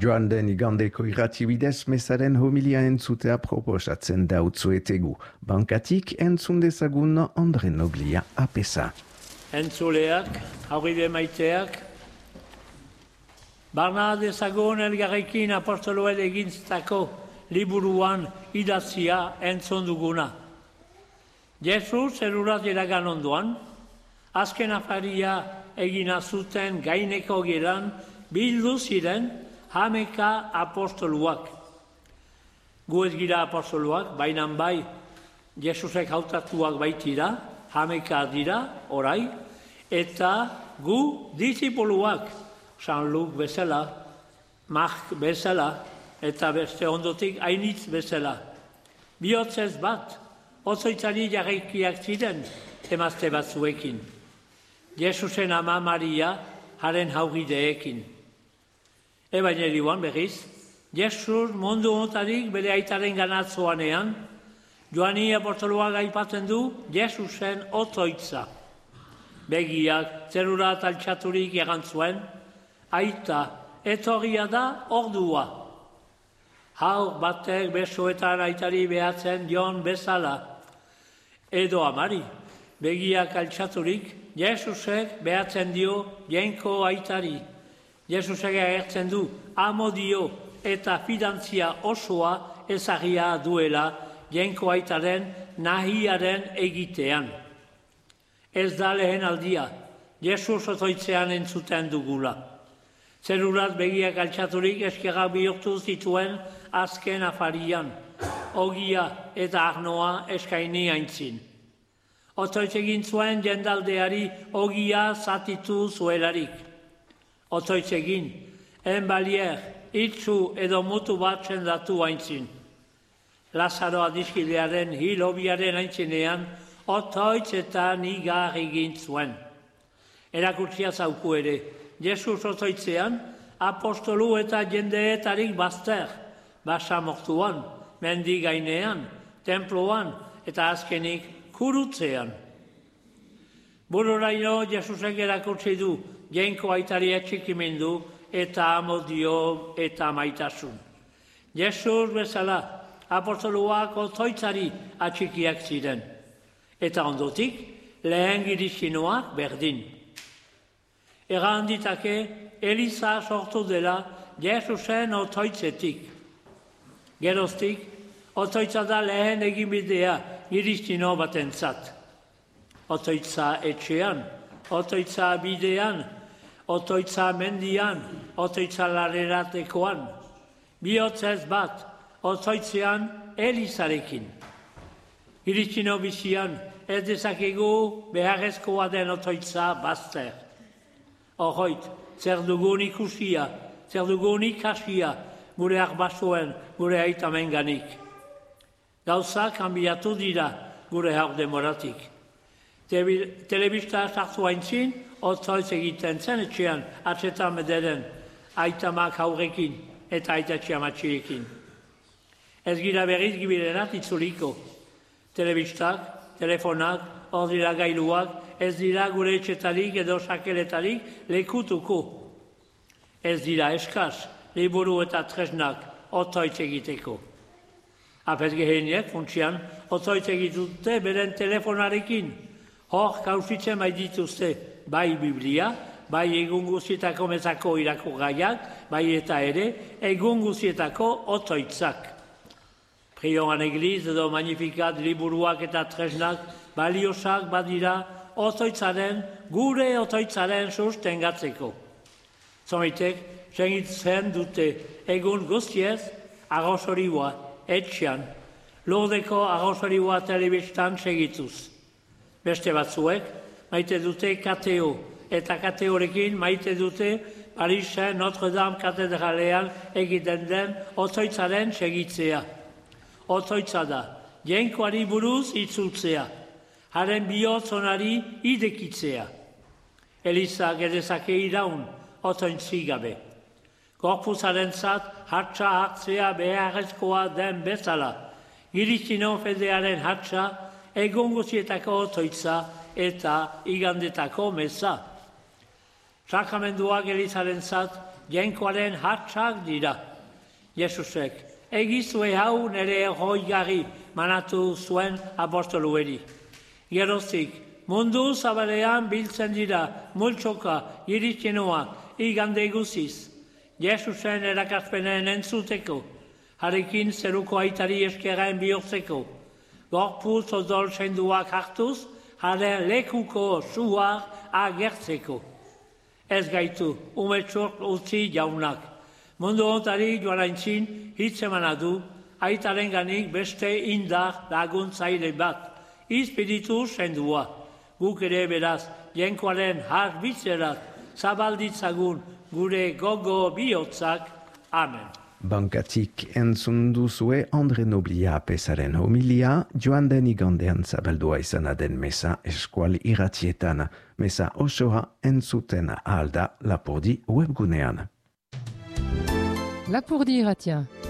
Joan den igandeko irratibidez mesaren homilia entzutea proposatzen dautzuetegu. Bankatik entzun dezagun Andre Noblia apesa. Entzuleak, aurride maiteak, barna dezagun elgarrekin apostoloen egintzako liburuan idatzia entzun duguna. Jesus zerurat iragan ondoan, azken afaria egina zuten gaineko geran bildu ziren hameka apostoluak. Gu ez gira apostoluak, bainan bai, Jesusek hautatuak baitira, hameka dira, orai, eta gu disipuluak, San Luk bezala, Mark bezala, eta beste ondotik ainitz bezala. Bihotzez bat, otzoitzari jarraikiak ziren emazte batzuekin. Jesusen ama Maria haren haugideekin. Ebangelioan berriz, Jesus mundu honetarik bere aitaren ganatzoanean, Joani apostoloak aipatzen du Jesusen otzoitza. Begiak zerura altxaturik egantzuen, aita etorria da ordua. Haur batek besoetan aitari behatzen dion bezala. Edo amari, begiak altxaturik, Jesusek behatzen dio jenko aitari. Jesusek agertzen du amodio eta fidantzia osoa ezagia duela jenko aitaren nahiaren egitean. Ez da lehen aldia, Jesus otoitzean entzuten dugula. Zerurat begiak altxaturik eskerrak bihurtu zituen azken afarian, ogia eta arnoa eskaini aintzin. Otoitz egin zuen jendaldeari ogia zatitu zuelarik. Otoitz egin, enbalier, itzu edo mutu bat sendatu aintzin. Lazaro adiskidearen hilobiaren aintzinean, otoitz eta nigar egin zuen. Erakutsia zauku ere, Jesus otoitzean, apostolu eta jendeetarik bazter, basamortuan, mendi gainean, temploan eta azkenik kurutzean. Buroraino Jesusek erakutsi du, jenko aitari etxikimendu eta amodio eta maitasun. Jesus bezala, apostoluak otoitzari atxikiak ziren. Eta ondotik, lehen girixinoak berdin. Egan ditake, Eliza sortu dela Jesusen otoitzetik. Geroztik, otoitza da lehen eginbidea girixino batentzat. Otoitza etxean, otoitza bidean, otoitza mendian, otoitza lareratekoan. Bihotzez bat, otoitzean Elizarekin. Girixino bizian, ez dezakegu beharrezkoa den otoitza bazter. Horroit, zer dugun ikusia, zer dugun ikasia, gure arbasoen, gure aitamenganik. Gauza kanbiatu dira gure haur demoratik. Telebista sartu haintzin, otzoitz egiten zen etxean, atxetan mederen, aitamak haurekin eta aitatxe amatxiekin. Ez gira berriz gibirenat itzuliko. Telebistak, telefonak, ordenagailuak, ez dira gure etxetarik edo sakeletarik lekutuko. Ez dira eskaz, liburu eta tresnak otzoitz egiteko. Apez geheniek, funtsian, otzoitz egitute beren telefonarekin. Hor kausitzen baitituzte bai Biblia, bai egun guzietako mezako irakurgaiak, bai eta ere egun guzietako otzoitzak. Prioran egliz edo magnifikat liburuak eta tresnak baliosak badira otzoitzaren, gure otzoitzaren sustengatzeko. Zomitek, segitzen dute egun guztiez arrozorioa etxean, lordeko arrozorioa telebistan segituz. Beste batzuek, maite dute kateo, eta kateorekin maite dute Parisen Notre-Dame katedralean egiten den otzoitzaren segitzea. Otzoitza da, jenkoari buruz itzultzea, haren bihotzonari idekitzea. Eliza gedezake iraun, otzointzi gabe. Gorpuzaren zat, hatsa hartzea beharrezkoa den bezala. Girixino fedearen hatsa, egun guzietako otzoitza eta igandetako meza. Sakramenduak Elizarentzat jainkoaren hatsak dira. Jesusek, egizue hau nire hoigarri manatu zuen apostolueri. Geroztik, mundu zabalean biltzen dira multsoka iritsinoak igande guziz. Jesusen erakazpenen entzuteko, harekin zeruko aitari eskerren bihurtzeko, gorputz odol senduak hartuz, haren lekuko zuak agertzeko. Ez gaitu, umetxok utzi jaunak. Mundu ontari joaraintzin hitz emana du, aitaren ganik beste indar laguntzaile bat, espiritu sendua. Guk ere beraz, jenkoaren harbitzerat zabalditzagun gure gogo bihotzak. Amen. Bankatik entzun duzue Andre Noblia pesaren homilia, joan den igandean zabeldua izana den mesa eskual irratietan. Mesa osoa entzuten ahal da Lapurdi webgunean. Lapurdi irratia.